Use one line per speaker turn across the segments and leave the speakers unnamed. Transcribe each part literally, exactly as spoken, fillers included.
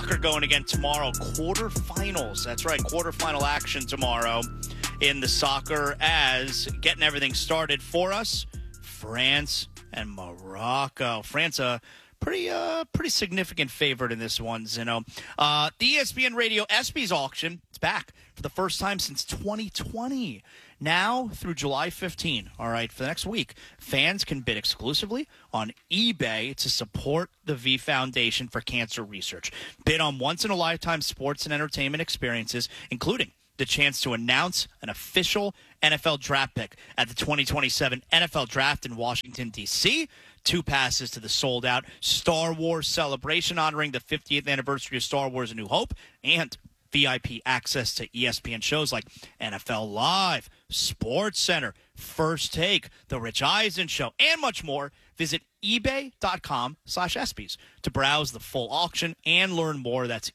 soccer going again tomorrow. Quarterfinals. That's right, quarterfinal action tomorrow in the soccer as getting everything started for us. France and Morocco. France, a pretty uh, pretty significant favorite in this one, Zeno. Uh, the E S P N Radio ESPYs auction, it's back for the first time since twenty twenty. Now through July fifteenth, all right, for the next week, fans can bid exclusively on eBay to support the V Foundation for Cancer Research. Bid on once-in-a-lifetime sports and entertainment experiences, including the chance to announce an official N F L draft pick at the twenty twenty-seven N F L Draft in Washington, D C, two passes to the sold-out Star Wars celebration honoring the fiftieth anniversary of Star Wars A New Hope, and V I P access to E S P N shows like N F L Live, Sports Center, First Take, The Rich Eisen Show, and much more. Visit ebay.com slash ESPYs to browse the full auction and learn more. That's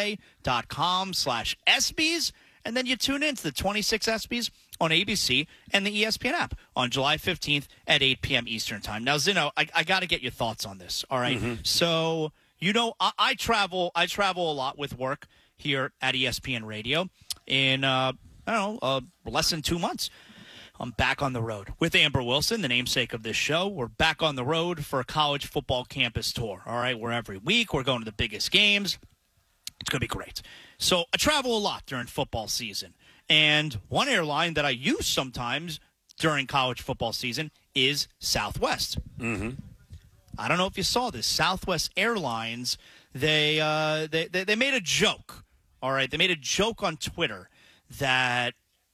ebay.com slash ESPYs. And then you tune in to the twenty-six ESPYs on A B C and the E S P N app on July fifteenth at eight p.m. Eastern Time. Now, Zeno, I, I got to get your thoughts on this, all right? Mm-hmm. So, you know, I, I travel I travel a lot with work here at E S P N Radio. In, uh, I don't know, uh, less than two months, I'm back on the road with Amber Wilson, the namesake of this show. We're back on the road for a college football campus tour, all right? We're every week. We're going to the biggest games. It's going to be great. So I travel a lot during football season. And one airline that I use sometimes during college football season is Southwest.
Mm-hmm.
I don't know if you saw this. Southwest Airlines, they, uh, they, they, they made a joke. All right, they made a joke on Twitter that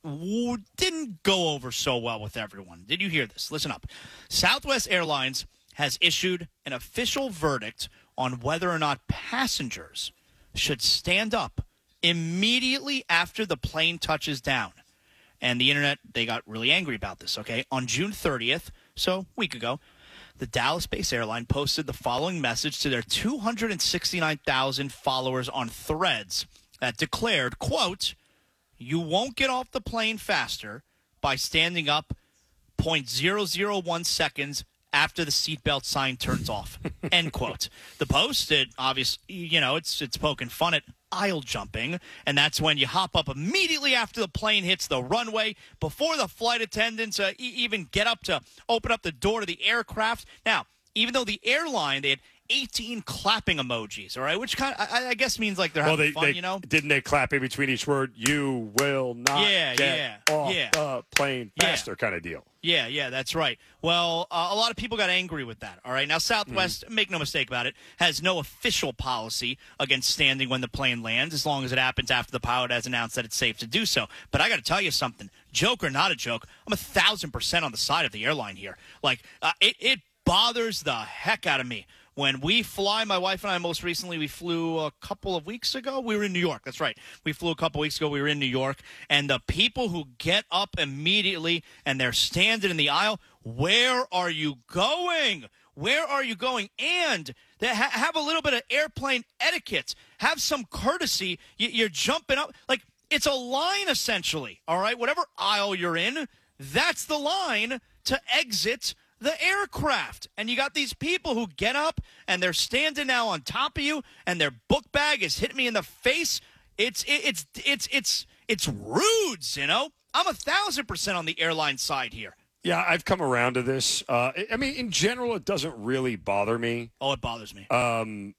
w- didn't go over so well with everyone. Did you hear this? Listen up. Southwest Airlines has issued an official verdict on whether or not passengers should stand up immediately after the plane touches down. And the internet, they got really angry about this, okay? On June thirtieth, so a week ago, the Dallas-based airline posted the following message to their two hundred sixty-nine thousand followers on Threads that declared, quote, "You won't get off the plane faster by standing up zero point zero zero one seconds after the seatbelt sign turns off," end quote. The post, it obviously, you know, it's it's poking fun at aisle jumping, and that's when you hop up immediately after the plane hits the runway, before the flight attendants uh, e- even get up to open up the door to the aircraft. Now, even though the airline, they had eighteen clapping emojis, all right, which kind of, I, I guess means like they're
well,
having
they,
fun,
they,
you know?
Didn't they clap in between each word? You will not
yeah,
get
yeah,
off
yeah.
the plane faster
yeah.
kind of deal.
Yeah, yeah, that's right. Well, uh, a lot of people got angry with that, all right? Now, Southwest, mm. make no mistake about it, has no official policy against standing when the plane lands, as long as it happens after the pilot has announced that it's safe to do so. But I got to tell you something, joke or not a joke, I'm a thousand percent on the side of the airline here. Like, uh, it, it bothers the heck out of me. When we fly, my wife and I most recently, we flew a couple of weeks ago. We were in New York. That's right. We flew a couple of weeks ago. We were in New York. And the people who get up immediately and they're standing in the aisle, where are you going? Where are you going? And they ha- have a little bit of airplane etiquette. Have some courtesy. Y- you're jumping up. Like, it's a line, essentially. All right? Whatever aisle you're in, that's the line to exit the aircraft. And you got these people who get up and they're standing now on top of you and their book bag is hitting me in the face. It's it, it's it's it's it's rude, you know? I'm a thousand percent on the airline side here.
Yeah, I've come around to this. Uh, I mean, in general, it doesn't really bother me.
Oh, it bothers me.
Um,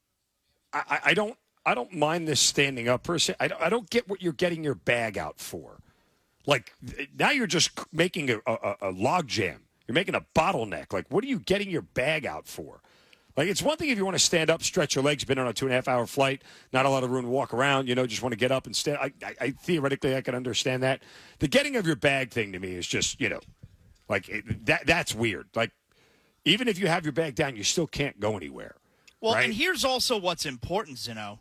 I, I don't I don't mind this standing up per se. I don't, I don't get what you're getting your bag out for. Like, now you're just making a, a, a log jam. You're making a bottleneck. Like, what are you getting your bag out for? Like, it's one thing if you want to stand up, stretch your legs, been on a two and a half hour flight, not a lot of room to walk around, you know, just want to get up and stand. I, I, I theoretically, I can understand that. The getting of your bag thing to me is just, you know, like it, that. That's weird. Like, even if you have your bag down, you still can't go anywhere.
Well,
right?
And here's also what's important, Zeno.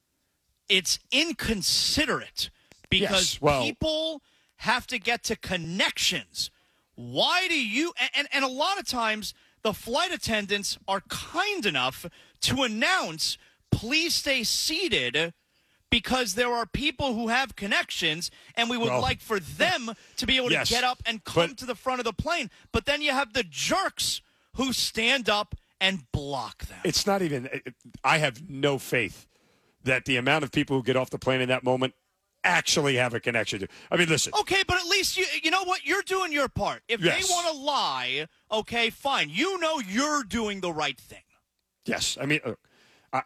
It's inconsiderate because
yes, well,
people have to get to connections. Why do you – and and a lot of times the flight attendants are kind enough to announce, please stay seated, because there are people who have connections and we would
well,
like for them to be able
yes,
to get up and come
but,
to the front of the plane. But then you have the jerks who stand up and block them.
It's not even – I have no faith that the amount of people who get off the plane in that moment actually have a connection to. I mean, listen.
Okay, but at least you you know what? You're doing your part. If
Yes.
they want to lie, okay, fine. You know you're doing the right thing.
Yes. I mean, uh, I,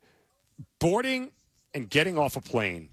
boarding and getting off a plane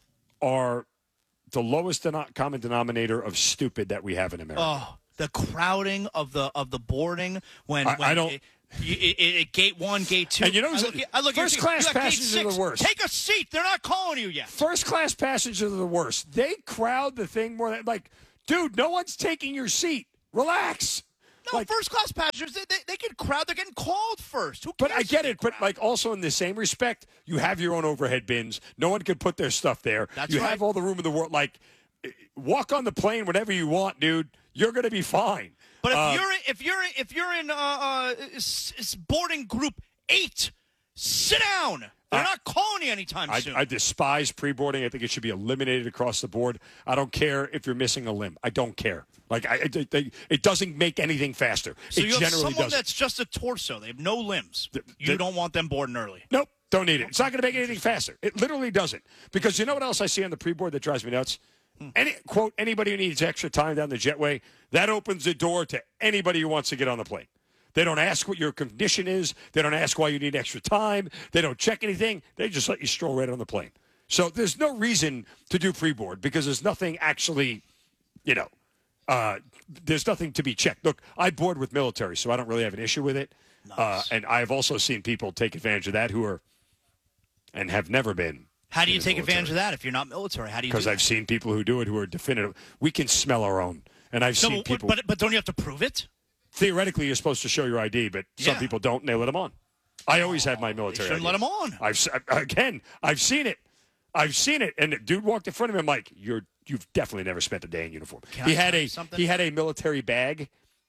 are the lowest deno- common denominator of stupid that we have in America.
Oh, the crowding of the of the boarding when,
I-
when
I don't-
It, you- it, it, gate one, gate two.
And you know,
I look, at- I look at
first
you,
class
you got gate
passengers are the
six.
worst.
Take a seat. They're not calling you yet.
First class passengers are the worst. They crowd the thing more than, like, dude, no one's taking your seat. Relax.
No,
Like,
first class passengers, they, they, they can crowd. They're getting called first. Who cares
but I
if
get
they
it. But
crowd?
like, also in the same respect, you have your own overhead bins. No one can put their stuff there.
That's
you
right.
have all the room in the world. Like, walk on the plane whenever you want, dude. You're going to be fine.
But if
Uh,
you're in, if you're in, if you're in uh, uh, s- s- boarding group eight, sit down. They're
I-
not calling you anytime
I,
soon.
I despise pre-boarding. I think it should be eliminated across the board. I don't care if you're missing a limb. I don't care. Like, I, it, it, it doesn't make anything faster.
so
it
you have
generally
someone
doesn't.
that's just a torso. They have no limbs.
The-
you
the-
don't want them boarding early.
Nope, don't need it. It's not going to make anything faster. It literally doesn't. Because you know what else I see on the pre-board that drives me nuts? Any quote, anybody who needs extra time down the jetway, that opens the door to anybody who wants to get on the plane. They don't ask what your condition is. They don't ask why you need extra time. They don't check anything. They just let you stroll right on the plane. So there's no reason to do pre-board because there's nothing actually, you know, uh, there's nothing to be checked. Look, I board with military, so I don't really have an issue with it.
Nice.
Uh, and I've also seen people take advantage of that who are and have never been.
How do you
in the
take
military.
advantage of that if you're not military? How do you do
Because
that?
I've seen people who do it who are definitive. We can smell our own. And I've
No,
seen
but,
people.
but but don't you have to prove it?
Theoretically, you're supposed to show your I D, but some
Yeah.
people don't, and they let them on. I always had my
They
military
shouldn't
I D.
let them on.
I've s- again, I've seen it. I've seen it, and the dude walked in front of me. I'm like, "You're you've definitely never spent a day in uniform."
Can
he
I
had
tell
a
you something?
he had a military bag,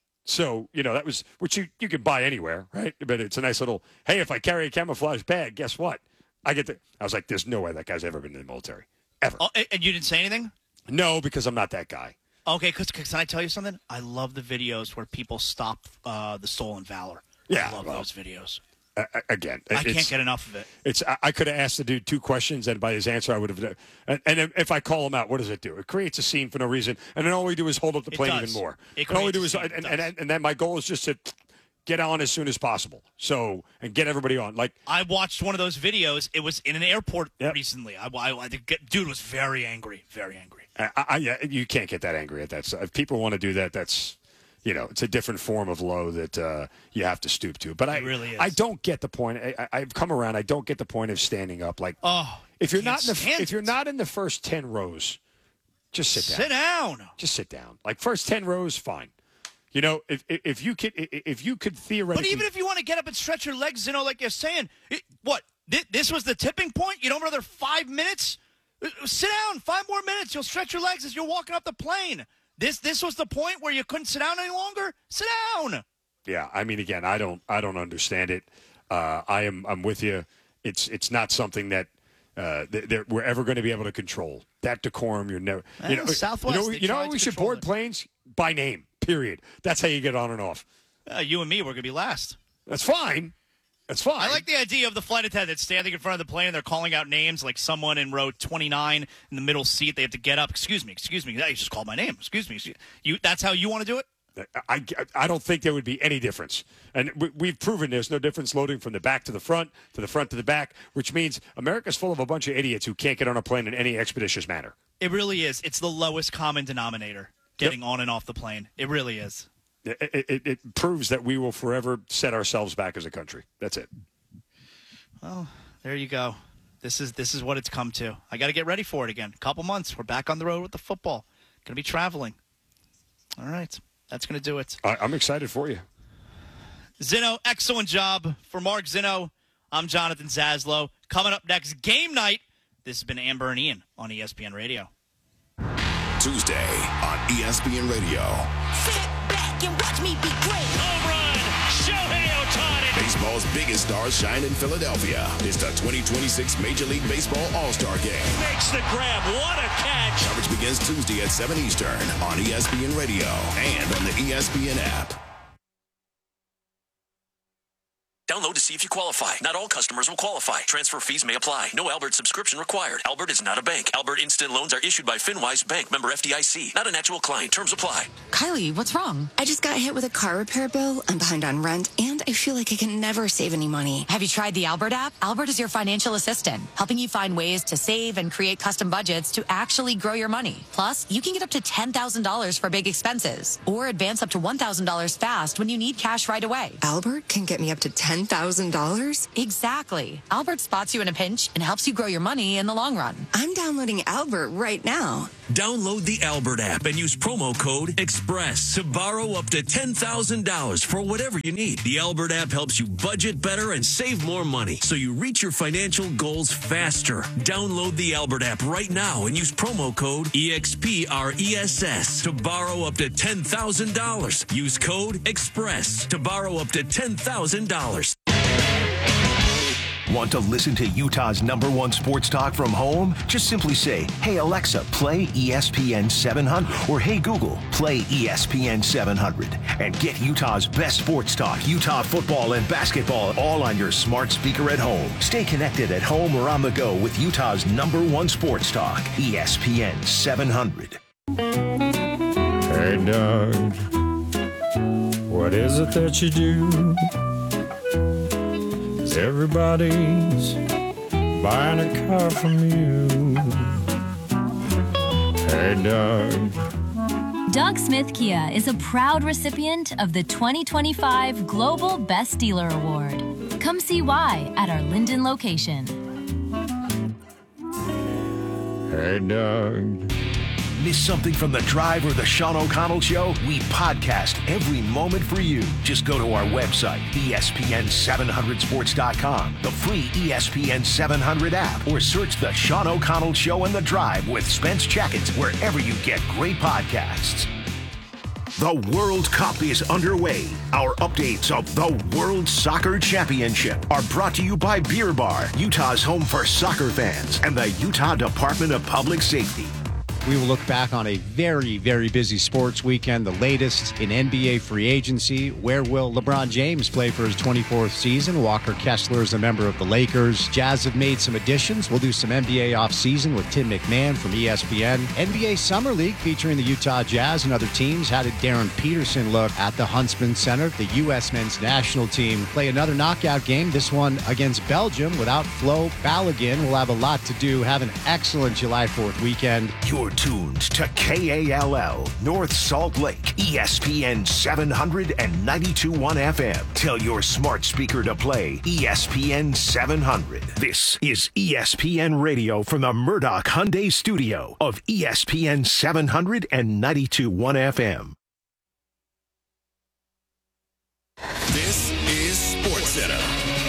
so you know that was which you you can buy anywhere, right? But it's a nice little. Hey, if I carry a camouflage bag, guess what? I get the. I was like, "There's no way that guy's ever been in the military, ever."
Oh, and and you didn't say anything?
No, because I'm not that guy.
Okay, because can I tell you something? I love the videos where people stop uh, the stolen valor.
Yeah,
I love
well,
those videos.
Uh, again,
I
it's-
can't get enough of it.
It's. I, I could have asked the dude two questions, and by his answer, I would have. And, and if I call him out, what does it do? It creates a scene for no reason, and then all we do is hold up the
It
plane
does.
even more.
It
and all we
creates
do
a
is,
scene.
and,
It
and,
does.
and, and then my goal is just to get on as soon as possible. So and get everybody on. Like
I watched one of those videos. It was in an airport
Yep.
recently. I, I, I the dude was very angry, very angry.
I, I, yeah, you can't get that angry at that. So if people want to do that, that's. You know, it's a different form of low that uh, you have to stoop to. But I,
It really is.
I don't get the point. I, I- I've come around. I don't get the point of standing up. Like,
Oh,
if you're
can't
not in the
stand
if you're
it.
not in the first ten rows, just sit down.
Sit down.
Just sit down. Like first ten rows, fine. You know, if if if you could if you could theoretically,
But even if you want to get up and stretch your legs, you know, like you're saying, it, what? Thi- This was the tipping point? You don't have another five minutes? Uh, Sit down. Five more minutes. You'll stretch your legs as you're walking up the plane. This this was the point where you couldn't sit down any longer? Sit down.
yeah, I mean, again, I don't I don't understand it. Uh, I am I'm with you. It's it's not something that. Uh, that that we're ever going to be able to control that decorum. You're never, you
Well,
know,
Southwest,
You know,
they
you know
tried
how we
to
should
control
board
it.
planes by name. Period. That's how you get on and off.
Uh, you and me, we're going to be last.
That's fine. That's fine.
I like the idea of the flight attendant standing in front of the plane and they're calling out names like someone in row twenty-nine in the middle seat. They have to get up. Excuse me, excuse me. Yeah, you just called my name. Excuse me. excuse- You. That's how you want to do it?
I, I don't think there would be any difference. And we, we've proven there's no difference loading from the back to the front, to the front to the back, which means America's full of a bunch of idiots who can't get on a plane in any expeditious manner.
It really is. It's the lowest common denominator getting on and off the plane. It really is.
It, it, it proves that we will forever set ourselves back as a country. That's it.
Well, there you go. This is this is what it's come to. I got to get ready for it again. A couple months. We're back on the road with the football. Going to be traveling. All right. That's going to do it.
I, I'm excited for you.
Zinno, excellent job for Mark Zinno. I'm Jonathan Zaslow. Coming up next, game night. This has been Amber and Ian on E S P N Radio.
Tuesday on E S P N Radio.
Sit back and watch me be great.
Home run, Shohei Ohtani.
Baseball's biggest stars shine in Philadelphia. It's the twenty twenty-six Major League Baseball All-Star Game.
Makes the grab. What a catch.
Coverage begins Tuesday at seven Eastern on E S P N Radio and on the E S P N app.
Download to see if you qualify. Not all customers will qualify. Transfer fees may apply. No Albert subscription required. Albert is not a bank. Albert Instant Loans are issued by FinWise Bank, member F D I C. Not an actual client. Terms apply.
Kylie, what's wrong?
I just got hit with a car repair bill. I'm behind on rent, and I feel like I can never save any money.
Have you tried the Albert app? Albert is your financial assistant, helping you find ways to save and create custom budgets to actually grow your money. Plus, you can get up to ten thousand dollars for big expenses or advance up to one thousand dollars fast when you need cash right away.
Albert can get me up to ten thousand dollars?
Exactly. Albert spots you in a pinch and helps you grow your money in the long run.
I'm downloading Albert right now.
Download the Albert app and use promo code EXPRESS to borrow up to ten thousand dollars for whatever you need. The Albert app helps you budget better and save more money so you reach your financial goals faster. Download the Albert app right now and use promo code EXPRESS to borrow up to ten thousand dollars. Use code EXPRESS to borrow up to ten thousand dollars.
Want to listen to Utah's number one sports talk from home? Just simply say, hey, Alexa, play E S P N seven hundred, or hey, Google, play E S P N seven hundred, and get Utah's best sports talk, Utah football and basketball, all on your smart speaker at home. Stay connected at home or on the go with Utah's number one sports talk, E S P N seven hundred.
Hey, Doug, what is it that you do? Everybody's buying a car from you. Hey, Doug.
Doug Smith Kia is a proud recipient of the twenty twenty-five Global Best Dealer Award. Come see why at our Linden location.
Hey, Doug.
Miss something from The Drive or the Sean O'Connell Show? We podcast every moment for you. Just go to our website, E S P N seven hundred sports dot com, the free E S P N seven hundred app, or search The Sean O'Connell Show and The Drive with Spence Checkins wherever you get great podcasts. The World Cup is underway. Our updates of the World Soccer Championship are brought to you by Beer Bar, Utah's home for soccer fans, and the Utah Department of Public Safety.
We will look back on a very, very busy sports weekend, the latest in N B A free agency. Where will LeBron James play for his twenty-fourth season? Walker Kessler is a member of the Lakers. Jazz have made some additions. We'll do some N B A offseason with Tim McMahon from E S P N. N B A Summer League featuring the Utah Jazz and other teams. How did Darren Peterson look at the Huntsman Center? The U S men's national team play another knockout game, this one against Belgium without Flo Balogun. We'll have a lot to do. Have an excellent July fourth weekend.
You're tuned to K A L L, North Salt Lake, E S P N seven hundred and ninety-two point one F M. Tell your smart speaker to play E S P N seven hundred. This is E S P N Radio from the Murdoch Hyundai studio of E S P N seven hundred and ninety-two point one F M.
This is SportsCenter.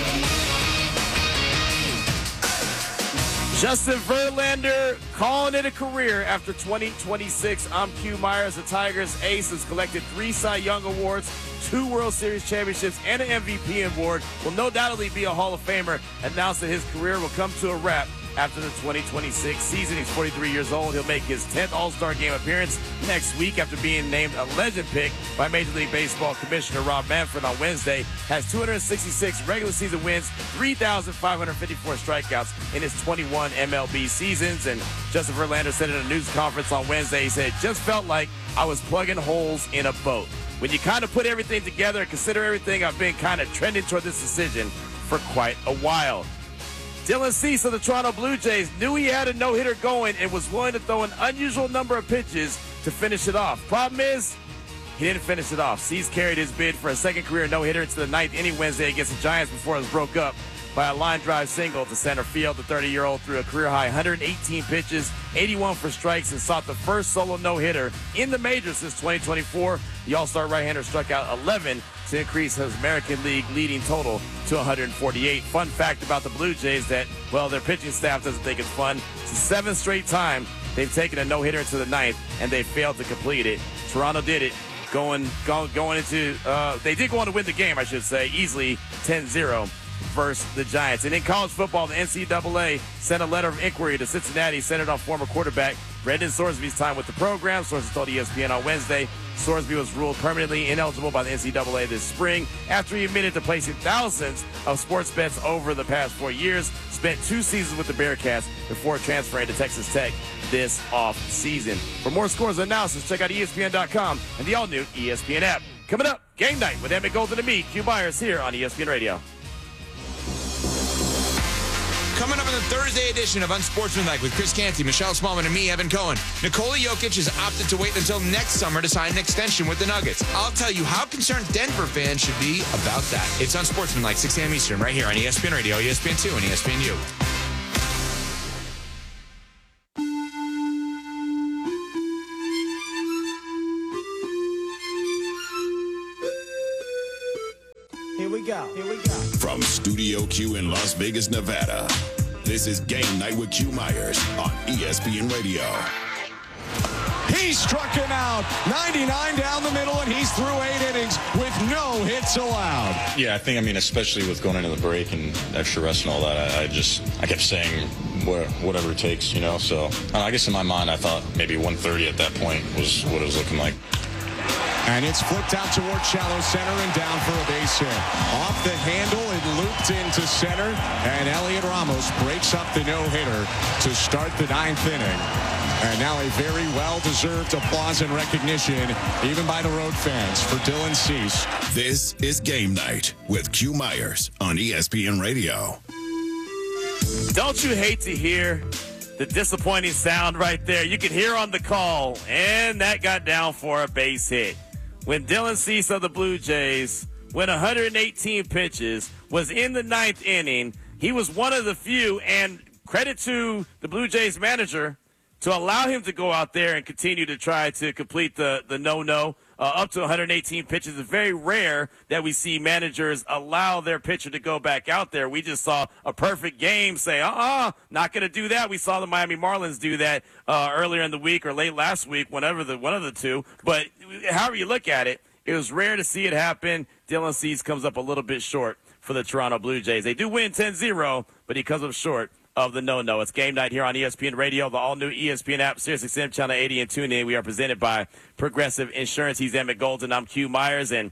Justin Verlander calling it a career after twenty twenty-six. I'm Q Myers. The Tigers ace has collected three Cy Young Awards, two World Series championships, and an M V P award. Will no doubtly be a Hall of Famer. Announced that his career will come to a wrap after the twenty twenty-six season. He's forty-three years old. He'll make his tenth All-Star Game appearance next week after being named a legend pick by Major League Baseball Commissioner Rob Manfred on Wednesday. Has two hundred sixty-six regular season wins, three thousand five hundred fifty-four strikeouts in his twenty-one M L B seasons. And Justin Verlander said in a news conference on Wednesday, he said, just felt like I was plugging holes in a boat. When you kind of put everything together and consider everything, I've been kind of trending toward this decision for quite a while. Dylan Cease of the Toronto Blue Jays knew he had a no-hitter going and was willing to throw an unusual number of pitches to finish it off. Problem is, he didn't finish it off. Cease carried his bid for a second career no-hitter into the ninth inning Wednesday against the Giants before it was broke up by a line drive single to center field. The thirty-year-old threw a career-high one hundred eighteen pitches, eighty-one for strikes, and sought the first solo no-hitter in the majors since twenty twenty-four. The All-Star right-hander struck out eleven to increase his American League leading total to one hundred forty-eight. Fun fact about the Blue Jays that, well, their pitching staff doesn't think it's fun. It's the seventh straight time they've taken a no-hitter into the ninth, and they failed to complete it. Toronto did it, going going, going into uh, – they did go on to win the game, I should say, easily ten zero versus the Giants. And in college football, the N C double A sent a letter of inquiry to Cincinnati centered on former quarterback Brendan Sorsby's time with the program. Sources told E S P N on Wednesday Sorsby was ruled permanently ineligible by the N C double A this spring after he admitted to placing thousands of sports bets over the past four years, spent two seasons with the Bearcats before transferring to Texas Tech this offseason. For more scores and analysis, check out E S P N dot com and the all-new E S P N app. Coming up, Game Night with Emmett Golden and me, Q Myers, here on E S P N Radio.
Coming up in the Thursday edition of Unsportsmanlike with Chris Canty, Michelle Smallman, and me, Evan Cohen. Nikola Jokic has opted to wait until next summer to sign an extension with the Nuggets. I'll tell you how concerned Denver fans should be about that. It's Unsportsmanlike, six a.m. Eastern, right here on E S P N Radio, E S P N two, and E S P N U.
Here we go. Here we go.
From Studio Q in Las Vegas, Nevada, this is Game Night with Q Myers on E S P N Radio.
He struck him out. ninety-nine down the middle, and he's through eight innings with no hits allowed.
Yeah, I think, I mean, especially with going into the break and extra rest and all that, I, I just, I kept saying whatever it takes, you know. So I guess in my mind, I thought maybe one thirty at that point was what it was looking like.
And it's flipped out towards shallow center and down for a base hit. Off the handle, it looped into center, and Elliot Ramos breaks up the no-hitter to start the ninth inning. And now a very well-deserved applause and recognition, even by the road fans, for Dylan Cease.
This is Game Night with Q Myers on E S P N Radio.
Don't you hate to hear the disappointing sound right there? You can hear on the call, and that got down for a base hit. When Dylan Cease of the Blue Jays went one hundred eighteen pitches, was in the ninth inning, he was one of the few, and credit to the Blue Jays manager, to allow him to go out there and continue to try to complete the, the no-no uh, up to one hundred eighteen pitches. It's very rare that we see managers allow their pitcher to go back out there. We just saw a perfect game say, uh-uh, not going to do that. We saw the Miami Marlins do that uh, earlier in the week or late last week, whenever the one of the two. But however you look at it, it was rare to see it happen. Dylan Cease comes up a little bit short for the Toronto Blue Jays. They do win ten zero, but he comes up short of the no-no. It's Game Night here on E S P N Radio, the all-new E S P N app, Sirius X M Channel eighty, and tune in. We are presented by Progressive Insurance. He's Emmett Golden. I'm Q Myers, and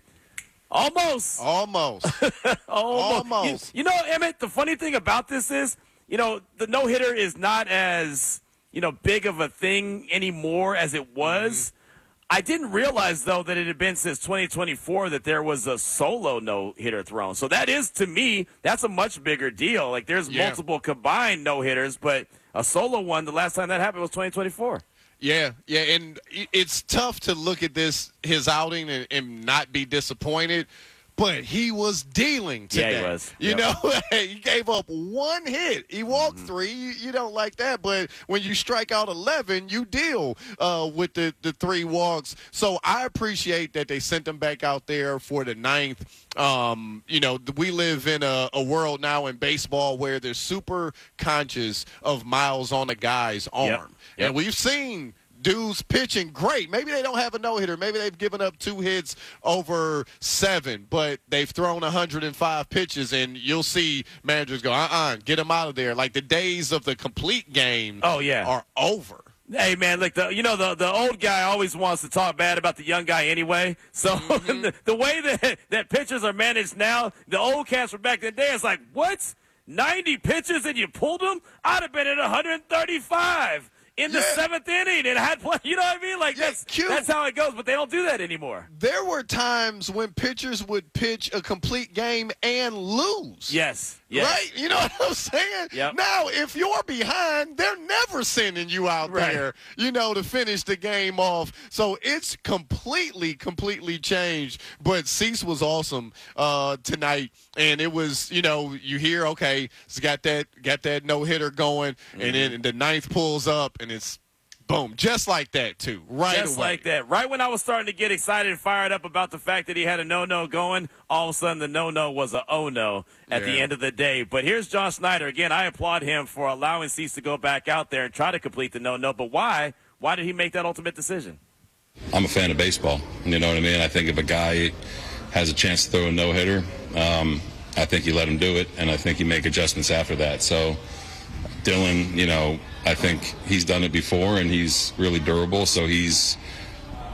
almost.
Almost.
almost.
Almost.
You, you know, Emmett, the funny thing about this is, you know, the no-hitter is not as, you know, big of a thing anymore as it was. Mm-hmm. I didn't realize, though, that it had been since twenty twenty-four that there was a solo no-hitter thrown. So that is, to me, that's a much bigger deal. Like, there's yeah. multiple combined no-hitters, but a solo one, the last time that happened was twenty twenty-four.
Yeah, yeah, and it's tough to look at this, his outing, and, and not be disappointed. But he was dealing today.
Yeah, he was.
You
yep.
know, he gave up one hit. He walked mm-hmm. three. You, you don't like that. But when you strike out eleven, you deal uh, with the, the three walks. So I appreciate that they sent him back out there for the ninth. Um, you know, we live in a, a world now in baseball where they're super conscious of miles on a guy's arm. Yep. Yep. And we've seen dudes pitching great. Maybe they don't have a no-hitter. Maybe they've given up two hits over seven, but they've thrown one hundred five pitches, and you'll see managers go, uh-uh, get them out of there. Like the days of the complete game
oh, yeah.
are over.
Hey, man, like the you know, the, the old guy always wants to talk bad about the young guy anyway. So mm-hmm. the, the way that, that pitchers are managed now, the old cats from back in the day, it's like, what? ninety pitches and you pulled them? I'd have been at one hundred thirty-five. In the yeah. seventh inning, and had play, you know what I mean? Like yeah, that's cute. That's how it goes, but they don't do that anymore.
There were times when pitchers would pitch a complete game and lose.
Yes. Yes.
Right? You know what I'm saying?
Yep.
Now, if you're behind, they're never sending you out
right.
there, you know, to finish the game off. So it's completely, completely changed. But Cease was awesome uh, tonight, and it was, you know, you hear, okay, it's got that got that no-hitter going, mm-hmm. and then the ninth pulls up, and it's boom, just like that, too, right
Just
away.
like that. Right when I was starting to get excited and fired up about the fact that he had a no-no going, all of a sudden the no-no was a oh-no at yeah. the end of the day. But here's John Schneider. Again, I applaud him for allowing Cease to go back out there and try to complete the no-no. But why? Why did he make that ultimate decision?
I'm a fan of baseball. You know what I mean? I think if a guy has a chance to throw a no-hitter, um, I think you let him do it, and I think you make adjustments after that. So Dylan, you know, I think he's done it before, and he's really durable, so he's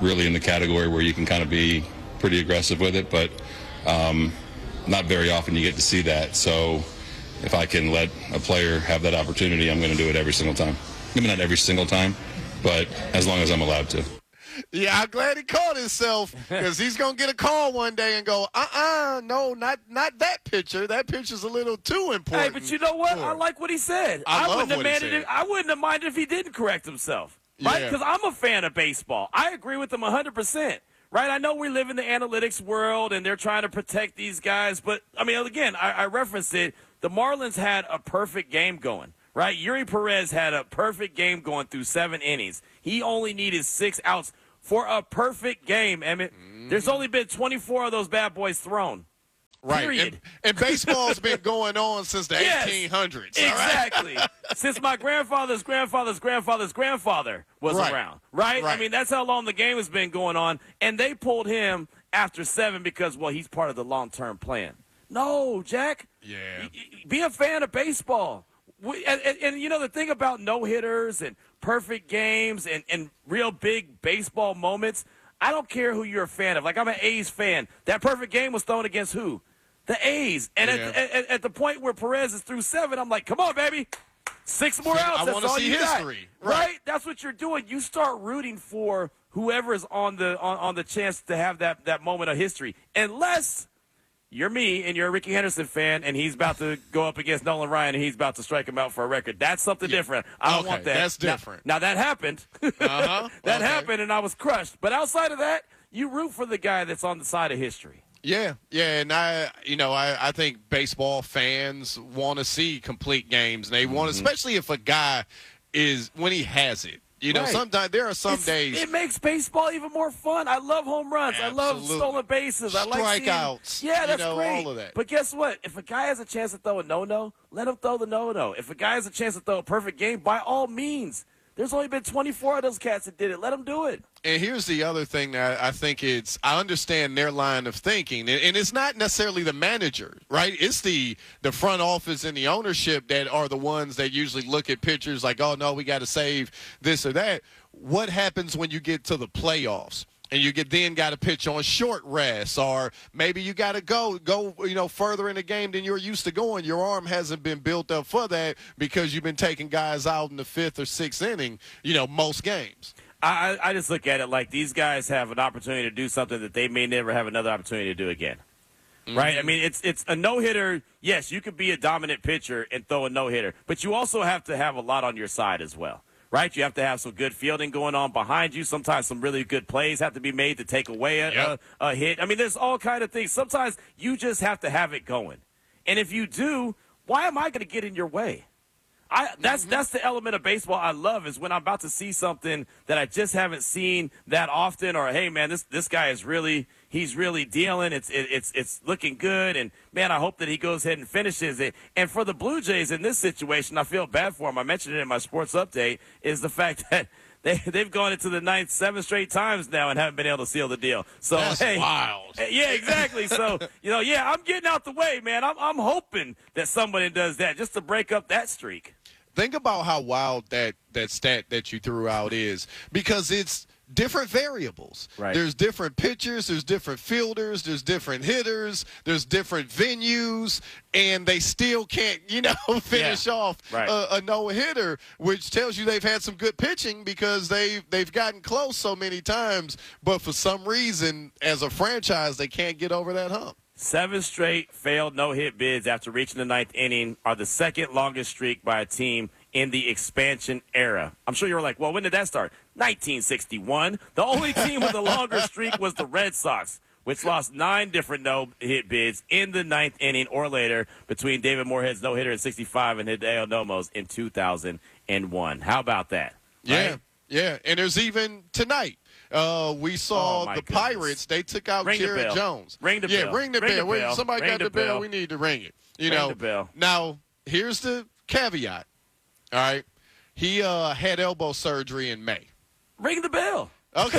really in the category where you can kind of be pretty aggressive with it, but um, not very often you get to see that. So if I can let a player have that opportunity, I'm going to do it every single time. Maybe not every single time, but as long as I'm allowed to.
Yeah, I'm glad he caught himself because he's going to get a call one day and go, uh-uh, no, not not that picture. That picture's a little too important.
Hey, but you know what? I like what he said.
I,
I
love
wouldn't have
what he
minded
said.
it. I wouldn't have minded if he didn't correct himself, right?
Yeah.
Because I'm a fan of baseball. I agree with him one hundred percent. Right, I know we live in the analytics world, and they're trying to protect these guys. But, I mean, again, I, I referenced it. The Marlins had a perfect game going, right? Yuri Perez had a perfect game going through seven innings. He only needed six outs for a perfect game, Emmett. Mm. There's only been twenty-four of those bad boys thrown.
Right.
Period.
And, and baseball's been going on since the
Yes,
eighteen hundreds.
Exactly.
All right?
Since my grandfather's grandfather's grandfather's grandfather was
Right.
around, right?
Right.
I mean, that's how long the game has been going on. And they pulled him after seven because, well, he's part of the long-term plan. No, Jack.
Yeah.
Be a fan of baseball. We, and, and, and, you know, the thing about no-hitters and perfect games and, and real big baseball moments, I don't care who you're a fan of. Like, I'm an A's fan. That perfect game was thrown against who? The A's. And
Yeah.
at, at, at the point where Perez is through seven, I'm like, come on, baby. Six more
See,
outs.
I
That's
wanna
all
see
you got.
history.
Right.
Right.
That's what you're doing. You start rooting for whoever's on the on, on the chance to have that, that moment of history. Unless you're me and you're a Ricky Henderson fan and he's about to go up against Nolan Ryan and he's about to strike him out for a record. That's something different. I don't
Okay,
want that.
that's
Now-
different.
Now, that happened.
Uh-huh.
that
Okay.
happened and I was crushed. But outside of that, you root for the guy that's on the side of history.
Yeah, yeah, and I, you know, I, I think baseball fans want to see complete games, and they want,
Mm-hmm.
especially if a guy is when he has it. You know,
Right.
sometimes there are some
It's-
days.
It makes baseball even more fun. I love home runs. I love
Absolutely.
stolen bases. I like seeing-
Strikeouts,
Yeah,
you
that's
know,
great.
all of that.
But guess what? If a guy has a chance to throw a no-no, let him throw the no-no. If a guy has a chance to throw a perfect game, by all means. There's only been twenty-four of those cats that did it. Let them do it.
And here's the other thing that I think it's, I understand their line of thinking, and, and it's not necessarily the manager, right? It's the the front office and the ownership that are the ones that usually look at pitchers like, oh, no, we got to save this or that. What happens when you get to the playoffs? And you get then got to pitch on short rest, or maybe you got to go go you know further in the game than you're used to going. Your arm hasn't been built up for that because you've been taking guys out in the fifth or sixth inning, you know, most games.
I, I just look at it like these guys have an opportunity to do something that they may never have another opportunity to do again. Right? I mean, it's it's a no-hitter. Yes, you could be a dominant pitcher and throw a no-hitter, but you also have to have a lot on your side as well. Right? You have to have some good fielding going on behind you. Sometimes some really good plays have to be made to take away a,
Yep.
a, a hit. I mean, there's all kind of things. Sometimes you just have to have it going. And if you do, why am I going to get in your way? I, that's that's the element of baseball I love is when I'm about to see something that I just haven't seen that often, or hey man, this this guy is really he's really dealing. It's it, it's it's looking good, and man, I hope that he goes ahead and finishes it. And for the Blue Jays in this situation, I feel bad for him. I mentioned it in my sports update. Is the fact that they they've gone into the ninth seven straight times now and haven't been able to seal the deal. So
That's
hey,
wild.
yeah, exactly. So you know, yeah, I'm getting out the way, man. I'm I'm hoping that somebody does that just to break up that streak.
Think about how wild that, that stat that you threw out is, because it's different variables.
Right.
There's different pitchers, there's different fielders, there's different hitters, there's different venues, and they still can't, you know, finish
Yeah.
off
Right.
a, a no-hitter, which tells you they've had some good pitching because they've, they've gotten close so many times, but for some reason, as a franchise, they can't get over that hump.
Seven straight failed no-hit bids after reaching the ninth inning are the second longest streak by a team in the expansion era. I'm sure you were like, well, when did that start? nineteen sixty-one. The only team with a longer streak was the Red Sox, which lost nine different no-hit bids in the ninth inning or later between David Moorhead's no-hitter in sixty-five and Hideo Nomo's in two thousand one. How about that?
Yeah,
Right?
yeah. And there's even tonight. Uh, we saw
Oh, my
the
goodness.
Pirates. They took out
Ring the
Jared
bell.
Jones.
Ring the
yeah,
bell.
ring the
Ring
bell.
the
Wait,
bell.
somebody
Ring
got
the
the bell.
bell.
We need to ring it. You
Ring
know.
the bell.
Now, here's the caveat. All right, he uh, had elbow surgery in May.
Ring the bell.
Okay.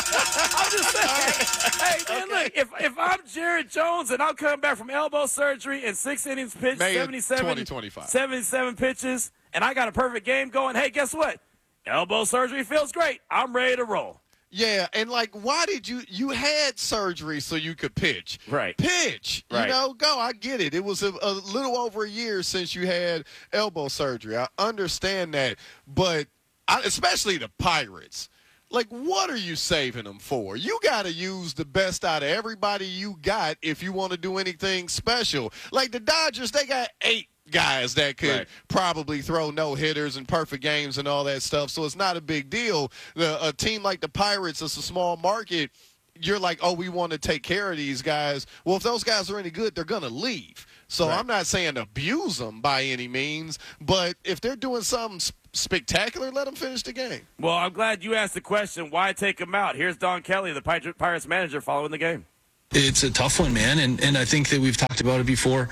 I'm just saying. Hey, man, look, if, if I'm Jared Jones and I'm coming back from elbow surgery and six innings pitched,
May of
seventy-seven,
twenty twenty-five.
seventy-seven pitches, and I got a perfect game going, hey, guess what? Elbow surgery feels great. I'm ready to roll.
Yeah, and like, why did you you had surgery so you could pitch?
Right.
Pitch.
Right.
You know, go. I get it. It was a, a little over a year since you had elbow surgery. I understand that, but I, especially the Pirates. Like, what are you saving them for? You got to use the best out of everybody you got if you want to do anything special. Like the Dodgers, they got eight guys that could right. probably throw no-hitters and perfect games and all that stuff, so it's not a big deal. The, a team like the Pirates, it's a small market. You're like, oh, we want to take care of these guys. Well, if those guys are any good, they're going to leave. So right. I'm not saying abuse them by any means, but if they're doing something sp- spectacular, let them finish the game.
Well, I'm glad you asked the question, why take them out? Here's Don Kelly, the Pirates manager, following the game.
It's a tough one, man, and, and I think that we've talked about it before.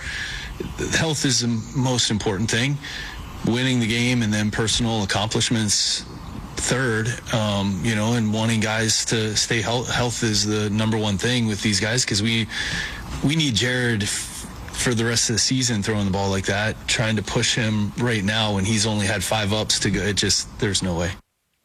Health is the most important thing. Winning the game and then personal accomplishments third, um, you know, and wanting guys to stay health. Health is the number one thing with these guys because we, we need Jared f- for the rest of the season throwing the ball like that, trying to push him right now when he's only had five ups to go. It just, there's no way.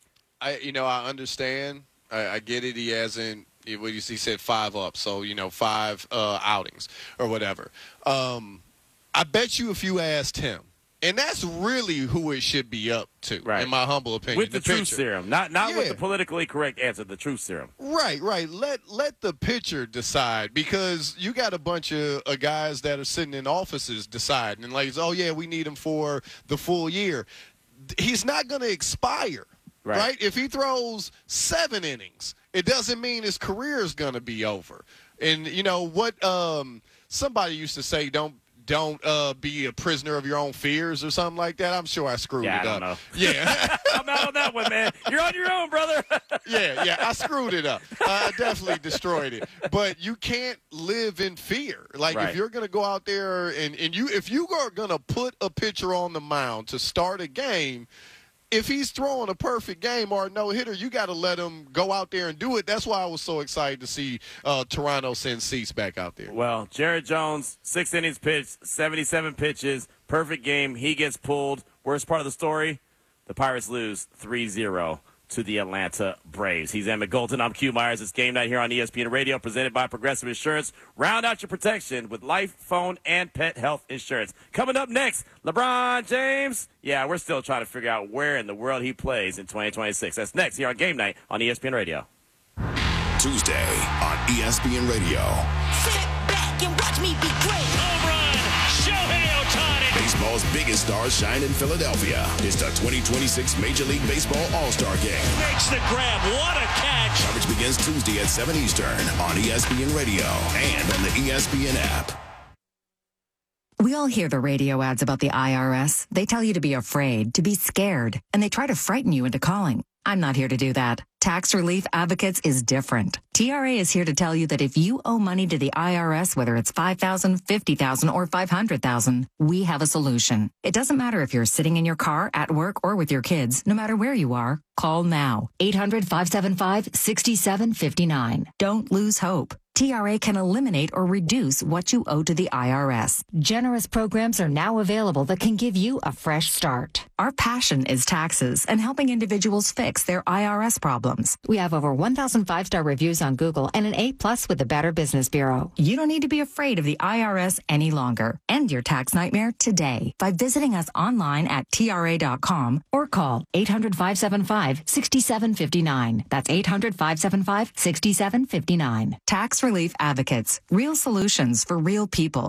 I, you know, I understand. I, I get it. He hasn't. He said five up, so, you know, five uh, outings or whatever. Um, I bet you if you asked him, and that's really who it should be up to,
right.
in my humble opinion.
With the, the truth
pitcher.
serum, not not
yeah.
with the politically correct answer, the truth serum.
Right, right. Let let the pitcher decide because you got a bunch of uh, guys that are sitting in offices deciding, and like, oh, yeah, we need him for the full year. He's not going to expire, right. right? If he throws seven innings, it doesn't mean his career is going to be over. And, you know, what um, somebody used to say, don't don't uh, be a prisoner of your own fears or something like that. I'm sure I screwed
yeah,
it
I
up.
don't know.
Yeah.
I'm out on that one, man. You're on your own, brother.
yeah, yeah, I screwed it up. I definitely destroyed it. But you can't live in fear. Like,
right.
if you're going to go out there and, and you if you are going to put a pitcher on the mound to start a game, if he's throwing a perfect game or a no-hitter, you got to let him go out there and do it. That's why I was so excited to see uh, Toronto send Cease back out there.
Well, Jared Jones, six innings pitched, seventy-seven pitches, perfect game. He gets pulled. Worst part of the story, the Pirates lose three zero to the Atlanta Braves. He's Emmett Golden. I'm Q Myers. It's Game Night here on E S P N Radio, presented by Progressive Insurance. Round out your protection with life, phone, and pet health insurance. Coming up next, LeBron James. Yeah, we're still trying to figure out where in the world he plays in twenty twenty-six. That's next here on Game Night on E S P N Radio.
Tuesday on E S P N Radio.
Sit back and watch me be great.
Home run, Shohei Ohtani.
Baseball's biggest stars shine in Philadelphia. It's the twenty twenty-six Major League Baseball All-Star Game.
Makes the grab. What a catch.
Coverage begins Tuesday at seven Eastern on E S P N Radio and on the E S P N app.
We all hear the radio ads about the I R S. They tell you to be afraid, to be scared, and they try to frighten you into calling. I'm not here to do that. Tax Relief Advocates is different. T R A is here to tell you that if you owe money to the I R S, whether it's five thousand dollars, fifty thousand dollars, or five hundred thousand dollars, we have a solution. It doesn't matter if you're sitting in your car, at work, or with your kids. No matter where you are, call now. eight hundred, five seven five, six seven five nine. Don't lose hope. T R A can eliminate or reduce what you owe to the I R S. Generous programs are now available that can give you a fresh start. Our passion is taxes and helping individuals fix their I R S problems. We have over one thousand five-star reviews on Google and an A plus with the Better Business Bureau. You don't need to be afraid of the I R S any longer. End your tax nightmare today by visiting us online at T R A dot com or call eight hundred, five seven five, six seven five nine. That's eight hundred, five seven five, six seven five nine. Tax Relief Advocates. Real solutions for real people.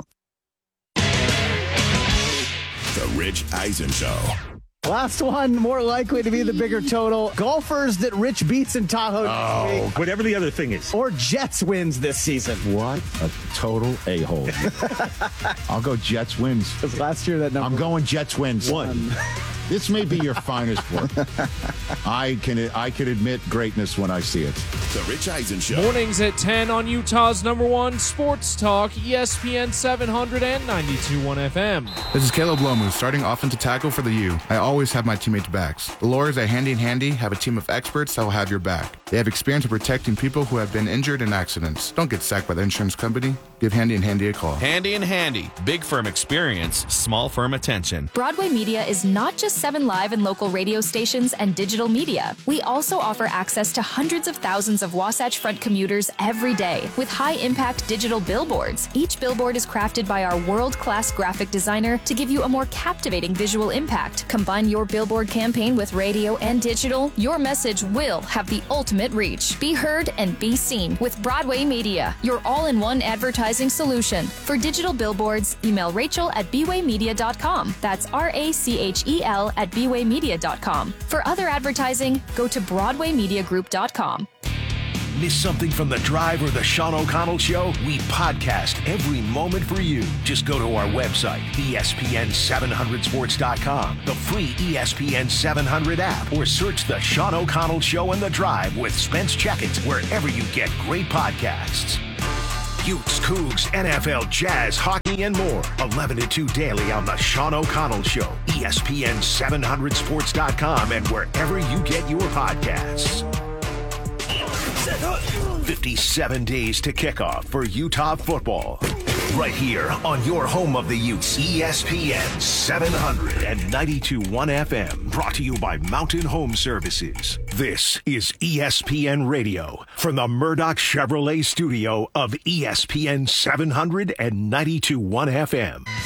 The Rich Eisen Show.
Last one, more likely to be the bigger total. Golfers that Rich beats in Tahoe.
Oh, whatever the other thing is.
Or Jets wins this season.
What a total a-hole. I'll go Jets wins.
Because last year that number.
I'm going Jets wins.
One.
This may be your finest work. I can I can admit greatness when I see it.
The Rich Eisen Show.
Mornings at ten on Utah's number one sports talk, E S P N seven hundred and ninety-two point one F M.
This is Caleb Lomu, starting offensive tackle for the U. I always have my teammates' backs. The Lawyers at Handy and Handy have a team of experts that will have your back. They have experience in protecting people who have been injured in accidents. Don't get sacked by the insurance company. Give Handy and Handy a call.
Handy and Handy. Big firm experience, small firm attention.
Broadway Media is not just seven live and local radio stations and digital media. We also offer access to hundreds of thousands of Wasatch Front commuters every day with high-impact digital billboards. Each billboard is crafted by our world-class graphic designer to give you a more captivating visual impact. Combine your billboard campaign with radio and digital, your message will have the ultimate reach. Be heard and be seen with Broadway Media, your all-in-one advertising solution. For digital billboards, email Rachel at b way media dot com. That's R A C H E L at b way media dot com. For other advertising, go to broadway media group dot com.
Miss something from The Drive or The Sean O'Connell Show? We podcast every moment for you. Just go to our website, E S P N seven hundred sports dot com, the free E S P N seven hundred app, or search The Sean O'Connell Show and The Drive with Spence Checkett wherever you get great podcasts. Utes, Cougs, N F L, Jazz, hockey, and more. eleven to two daily on The Sean O'Connell Show, E S P N seven hundred sports dot com, and wherever you get your podcasts. fifty-seven days to kickoff for Utah football. Right here on your home of the Utes, E S P N seven hundred ninety-two point one F M. Brought to you by Mountain Home Services. This is E S P N Radio from the Murdoch Chevrolet studio of E S P N seven hundred ninety-two point one F M.